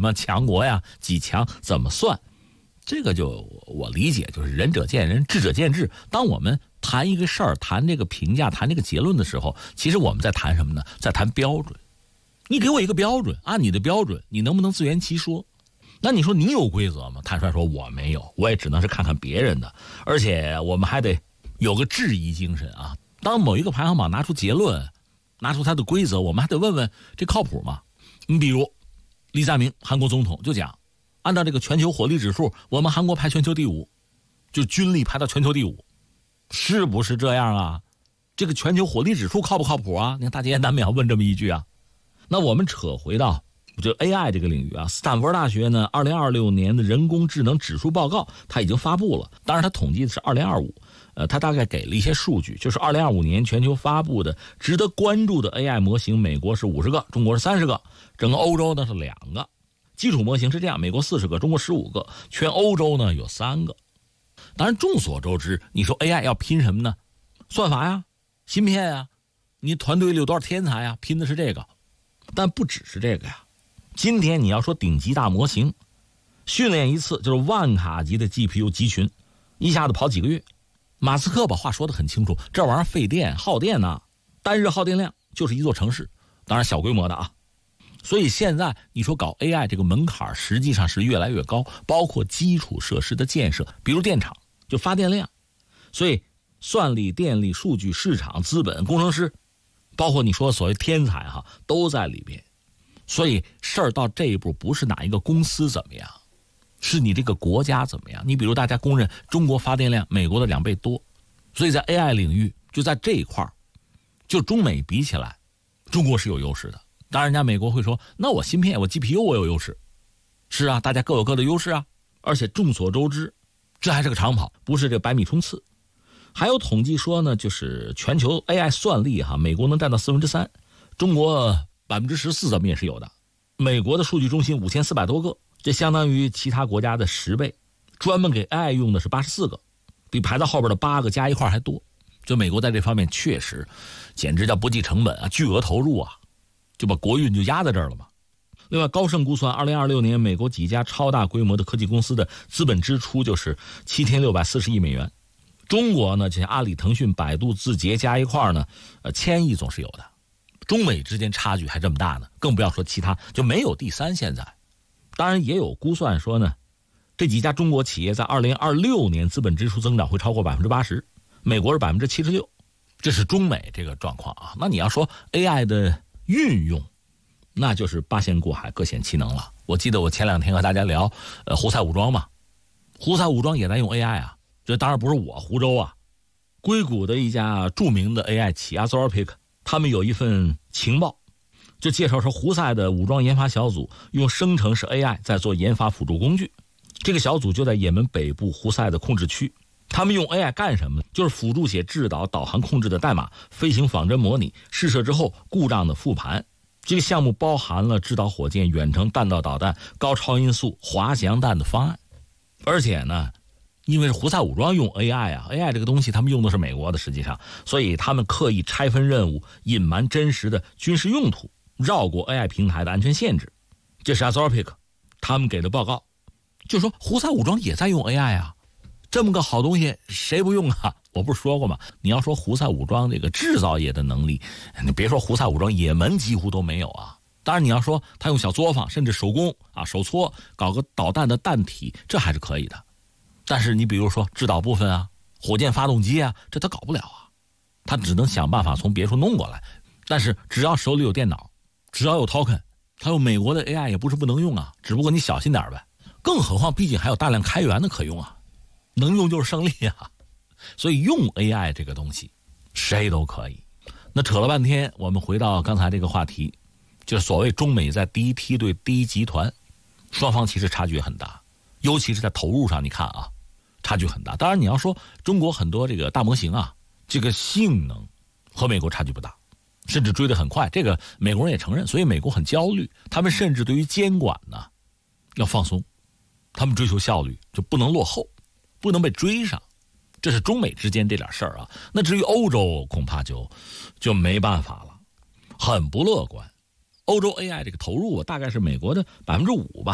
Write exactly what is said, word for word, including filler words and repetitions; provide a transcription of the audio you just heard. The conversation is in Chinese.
么强国呀，几强怎么算？这个就我理解就是仁者见仁，智者见智。当我们谈一个事儿，谈这个评价，谈这个结论的时候，其实我们在谈什么呢？在谈标准。你给我一个标准，按你的标准，你能不能自圆其说？那你说你有规则吗？坦率说我没有，我也只能是看看别人的。而且我们还得有个质疑精神啊。当某一个排行榜拿出结论，拿出它的规则，我们还得问问这靠谱吗？你比如李在明韩国总统就讲，按照这个全球火力指数，我们韩国排全球第五，就军力排到全球第五，是不是这样啊？这个全球火力指数靠不靠谱啊？你看大家也难免要问这么一句啊。那我们扯回到就 A I 这个领域啊，斯坦福大学呢二零二六年的人工智能指数报告它已经发布了，当然它统计的是二零二五，呃，它大概给了一些数据，就是二零二五年全球发布的值得关注的 A I 模型，美国是五十个，中国是三十个，整个欧洲呢是两个。基础模型是这样，美国四十个，中国十五个，全欧洲呢有三个。当然众所周知，你说 A I 要拼什么呢？算法呀，芯片呀，你团队里有多少天才呀，拼的是这个。但不只是这个呀，今天你要说顶级大模型，训练一次就是万卡级的 G P U 集群，一下子跑几个月。马斯克把话说得很清楚，这玩意儿费电耗电呢、啊，单日耗电量就是一座城市，当然小规模的啊。所以现在你说搞 A I 这个门槛实际上是越来越高，包括基础设施的建设，比如电厂就发电量，所以算力、电力、数据、市场、资本、工程师，包括你说所谓天才哈，都在里边。所以事儿到这一步，不是哪一个公司怎么样，是你这个国家怎么样。你比如大家公认中国发电量美国的两倍多，所以在 A I 领域就在这一块就中美比起来，中国是有优势的。当然人家美国会说，那我芯片我 G P U 我有优势，是啊，大家各有各的优势啊。而且众所周知，这还是个长跑，不是这百米冲刺。还有统计说呢，就是全球 A I 算力哈，美国能占到四分之三，中国百分之十四，咱们也是有的。美国的数据中心五千四百多个，这相当于其他国家的十倍。专门给 A I 用的是八十四个，比排到后边的八个加一块还多。就美国在这方面确实，简直叫不计成本啊，巨额投入啊，就把国运就压在这儿了嘛。另外，高盛估算，二零二六年美国几家超大规模的科技公司的资本支出就是七千六百四十亿美元。中国呢，这些阿里、腾讯、百度、字节加一块呢，呃，千亿总是有的。中美之间差距还这么大呢，更不要说其他，就没有第三。现在，当然也有估算说呢，这几家中国企业在二零二六年资本支出增长会超过百分之八十，美国是百分之七十六，这是中美这个状况啊。那你要说 A I 的运用，那就是八仙过海，各显其能了。我记得我前两天和大家聊，呃，胡塞武装嘛，胡塞武装也在用 A I 啊。这当然不是我胡诌啊，硅谷的一家著名的 A I 企业 Anthropic， 他们有一份情报，就介绍说胡塞的武装研发小组用生成式 A I 在做研发辅助工具。这个小组就在也门北部胡塞的控制区，他们用 A I 干什么？就是辅助写制导、导航控制的代码、飞行仿真模拟、试射之后故障的复盘。这个项目包含了制导火箭、远程弹道导弹、高超音速滑翔弹的方案。而且呢，因为是胡塞武装用 A I 啊 ，A I 这个东西他们用的是美国的，实际上，所以他们刻意拆分任务，隐瞒真实的军事用途，绕过 A I 平台的安全限制。这是 Anthropic 他们给的报告，就说胡塞武装也在用 A I 啊，这么个好东西谁不用啊？我不是说过吗？你要说胡塞武装这个制造业的能力，你别说胡塞武装，也门几乎都没有啊。当然你要说他用小作坊甚至手工啊手搓搞个导弹的弹体，这还是可以的。但是你比如说制导部分啊，火箭发动机啊，这他搞不了啊，他只能想办法从别处弄过来。但是只要手里有电脑，只要有 token， 还有美国的 A I 也不是不能用啊，只不过你小心点呗。更何况毕竟还有大量开源的可用啊，能用就是胜利啊。所以用 A I 这个东西谁都可以。那扯了半天，我们回到刚才这个话题，就是所谓中美在第一梯队第一集团，双方其实差距很大，尤其是在投入上，你看啊，差距很大。当然你要说中国很多这个大模型啊，这个性能和美国差距不大，甚至追得很快，这个美国人也承认，所以美国很焦虑，他们甚至对于监管呢要放松，他们追求效率，就不能落后，不能被追上。这是中美之间这点事儿啊。那至于欧洲恐怕就就没办法了，很不乐观。欧洲 A I 这个投入大概是美国的百分之五吧。